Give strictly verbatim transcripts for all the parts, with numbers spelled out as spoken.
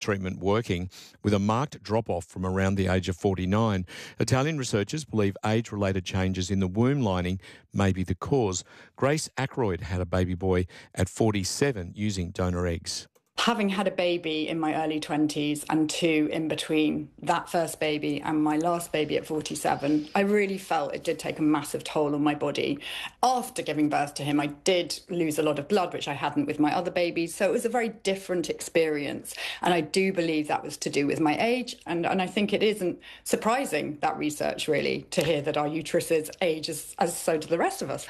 treatment working, with a marked drop-off from around the age of forty-nine. Italian researchers believe age-related changes in the womb lining may be the cause. Grace Ackroyd had a baby boy at forty-seven using donor eggs. Having had a baby in my early twenties and two in between that first baby and my last baby at forty-seven, I really felt it did take a massive toll on my body. After giving birth to him, I did lose a lot of blood, which I hadn't with my other babies. So it was a very different experience. And I do believe that was to do with my age. And, and I think it isn't surprising, that research, really, to hear that our uteruses age as, as so do the rest of us.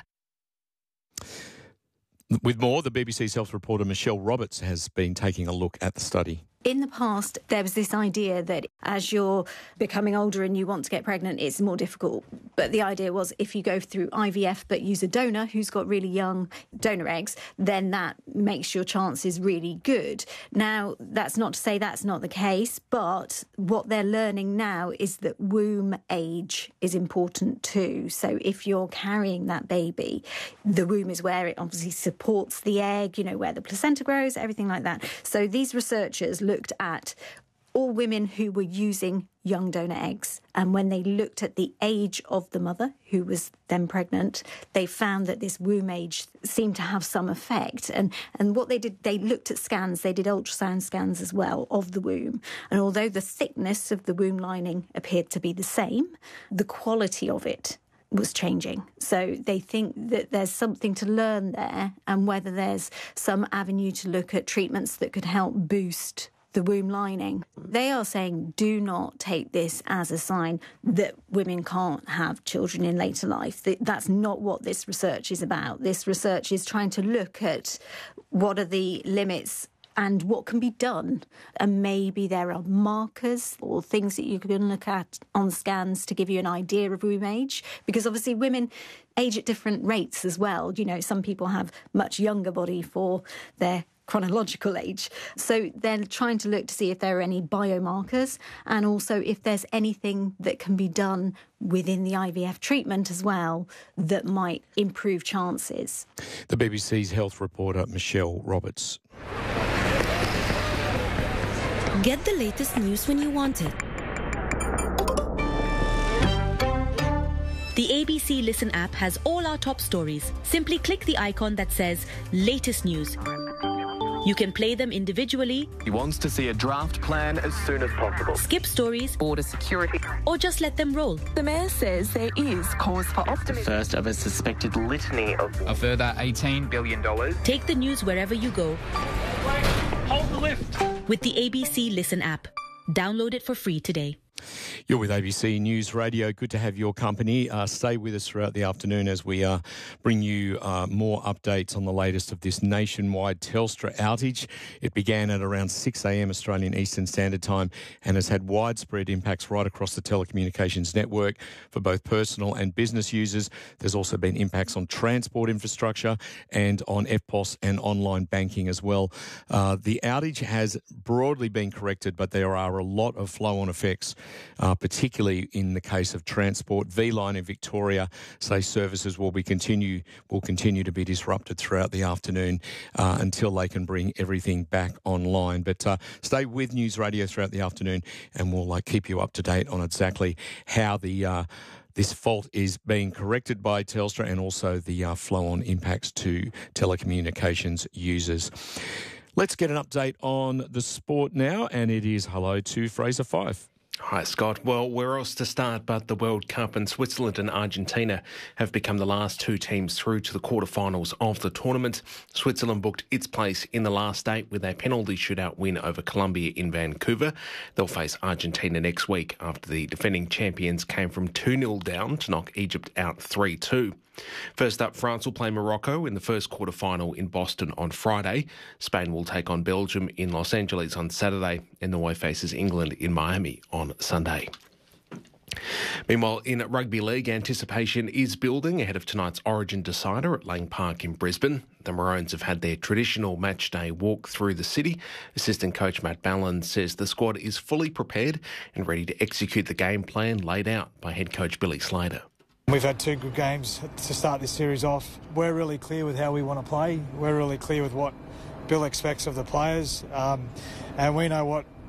With more, the B B C's health reporter Michelle Roberts has been taking a look at the study. In the past, there was this idea that as you're becoming older and you want to get pregnant, it's more difficult. But the idea was if you go through I V F but use a donor who's got really young donor eggs, then that makes your chances really good. Now, that's not to say that's not the case, but what they're learning now is that womb age is important too. So if you're carrying that baby, the womb is where it obviously supports the egg, you know, where the placenta grows, everything like that. So these researchers looked at all women who were using young donor eggs. And when they looked at the age of the mother who was then pregnant, they found that this womb age seemed to have some effect. And, and what they did, they looked at scans, they did ultrasound scans as well of the womb. And although the thickness of the womb lining appeared to be the same, the quality of it was changing. So they think that there's something to learn there, and whether there's some avenue to look at treatments that could help boost the womb lining. They are saying do not take this as a sign that women can't have children in later life. That's not what this research is about. This research is trying to look at what are the limits and what can be done. And maybe there are markers or things that you can look at on scans to give you an idea of womb age. Because obviously women age at different rates as well. You know, some people have much younger body for their chronological age. So they're trying to look to see if there are any biomarkers and also if there's anything that can be done within the I V F treatment as well that might improve chances. The B B C's health reporter Michelle Roberts. Get the latest news when you want it. The A B C Listen app has all our top stories. Simply click the icon that says Latest News. You can play them individually. He wants to see a draft plan as soon as possible. Skip stories. Border security. Or just let them roll. The Mayor says there is cause for optimism. First of a suspected litany of... A further eighteen billion dollars. Take the news wherever you go. Wait, hold the lift. With the A B C Listen app. Download it for free today. You're with A B C News Radio. Good to have your company. Uh, stay with us throughout the afternoon as we uh, bring you uh, more updates on the latest of this nationwide Telstra outage. It began at around six a.m. Australian Eastern Standard Time and has had widespread impacts right across the telecommunications network for both personal and business users. There's also been impacts on transport infrastructure and on F P O S and online banking as well. Uh, the outage has broadly been corrected, but there are a lot of flow-on effects. Uh, particularly in the case of transport. V-Line in Victoria say services will be continue will continue to be disrupted throughout the afternoon uh, until they can bring everything back online. But uh, stay with News Radio throughout the afternoon and we'll uh, keep you up to date on exactly how the uh, this fault is being corrected by Telstra and also the uh, flow-on impacts to telecommunications users. Let's get an update on the sport now, and it is hello to Fraser Fife. Hi, Scott. Well, where else to start but the World Cup, and Switzerland and Argentina have become the last two teams through to the quarterfinals of the tournament. Switzerland booked its place in the last eight with a penalty shootout win over Colombia in Vancouver. They'll face Argentina next week after the defending champions came from two nil down to knock Egypt out three two. First up, France will play Morocco in the first quarter-final in Boston on Friday. Spain will take on Belgium in Los Angeles on Saturday, and Norway faces England in Miami on Sunday. Meanwhile, in rugby league, anticipation is building ahead of tonight's Origin decider at Lang Park in Brisbane. The Maroons have had their traditional match day walk through the city. Assistant coach Matt Ballin says the squad is fully prepared and ready to execute the game plan laid out by head coach Billy Slater. We've had two good games to start this series off. We're really clear with how we want to play. We're really clear with what Bill expects of the players. Um, and we know what